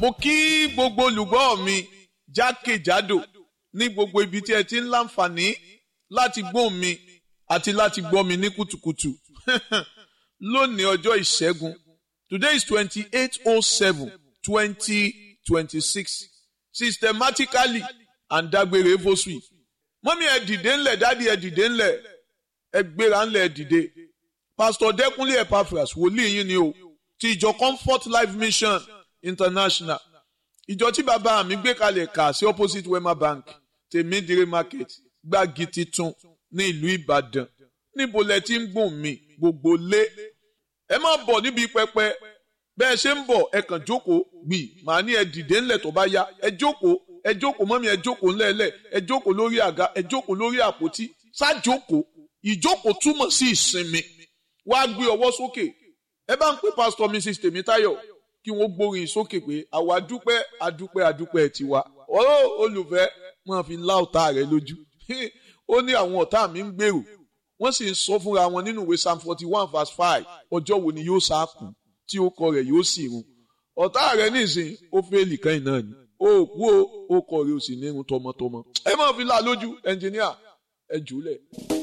mo kí gbogbo olùgbọ́ mi jákèjádò ní gbogbo ibi tí ẹ ti ń láǹfààní láti gbóhùn mi àti láti gbọ́ mi ní kùtùkùtù lónìí ọjọ́ ìṣẹ́gun. Today is 28/07/2026 systematically and dágbére fóṣù. Mọ́mí ẹ dìde ńlẹ̀, dádì ẹ dìde ńlẹ̀, ẹ gbéra ńlẹ̀ ẹ dìde. Pastor Dẹ́kunlé Epaphras wòlíì yín ni o ti ìjọ Comfort Life Mission International. Ìjọ tí bàbá mi gbé kalẹ̀ kà sí opposite Wema Bank, Tèmídìrí Market, Gbági Titun ní ìlú Ìbàdàn. Níbo lẹ ti ń gbùn mí gbogbo lé? Ẹ má bọ̀ níbi pẹpẹ. Bẹ́ẹ̀ ṣe ń bọ̀ ẹ kàn jókòó gbì. Màá ní ẹ dìde ńlẹ̀ tó bá yá. Ẹ jókòó mọ́mí ẹ jókòó ńlẹ̀ẹ́lẹ̀. Ẹ jókòó lórí àga. Ẹ jókòó lórí àpótí. Ṣájókòó. Ìjókòó túmọ̀ sí ìsinmi. Wá gbé ọwọ́ sókè. Ẹ bá ń pè Pastor Mrs. Tèmítáyọ̀ kí wọ́n gbórin sókè pé àwa dúpẹ́ adúpẹ́ tiwa. Olùfẹ́ máa fi lá ọ̀tá rẹ lójú. Ó ní àwọn ọ̀tá mi ń gbèrò. Wọ́n sì ń sọ fúnra wọn nínú ìwé Psalm 41:5 ọjọ́ wo ni yóò sáàkù tí ó kọ rẹ̀ yóò sì run. Ọ̀tá rẹ̀ nísìn ó fẹ́ẹ̀lì kan náà ni. Ó kú ó kọ rẹ̀ ó sì ní irun tọmọtọmọ. Ẹ máa fi lá lójú ẹnjìníà ẹ jùlẹ̀.